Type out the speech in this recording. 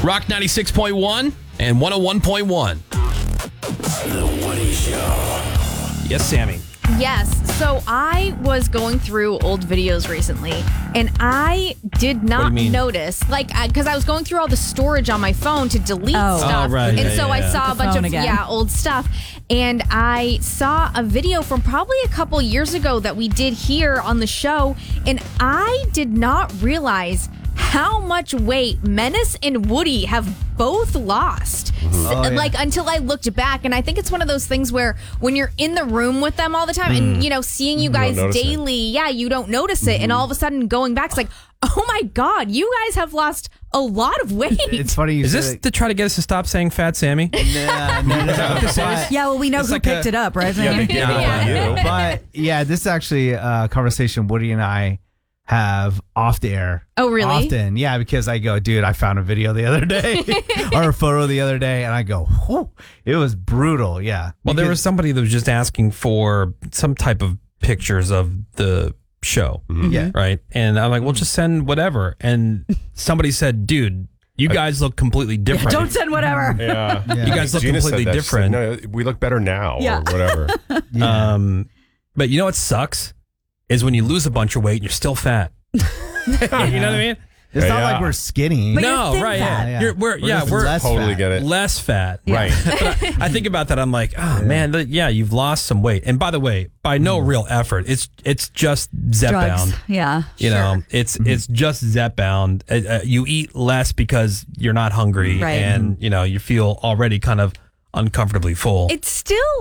Rock 96.1 and 101.1. The Woody Show. Yes, Sammy. Yes. So I was going through old videos recently, and I did not notice, because I was going through all the storage on my phone to delete stuff. Oh, right. And so I saw a bunch of again. old stuff. And I saw a video from probably a couple years ago that we did here on the show, and I did not realize how much weight Menace and Woody have both lost. Until I looked back. And I think it's one of those things where when you're in the room with them all the time and, seeing you guys daily, you don't notice it. And all of a sudden going back, it's like, oh my God, you guys have lost a lot of weight. It's funny. Is this to try to get us to stop saying Fat Sammy? No. Yeah, well, we know who picked it up, right? But this is actually a conversation Woody and I have off the air. Oh, really? Often. Yeah, because I go, dude, I found a video the other day or a photo the other day, and I go, whew, it was brutal. Yeah. Well, there was somebody that was just asking for some type of pictures of the show. Yeah. Right. And I'm like, well, just send whatever. And somebody said, dude, you guys look completely different. Don't send whatever. Yeah. You guys look Gina completely said that. different. She said, no, we look better now or whatever. But you know what sucks? Is when you lose a bunch of weight and you're still fat. You know what I mean? It's not like we're skinny. But No, you're right? fat. Yeah, we're less totally fat. get it. less fat, Right. But I think about that. I'm like, oh man, you've lost some weight. And by the way, by no real effort, it's just Zepbound. Drugs. Yeah. You know, it's just Zepbound. You eat less because you're not hungry, Right. and you feel already kind of uncomfortably full. It's still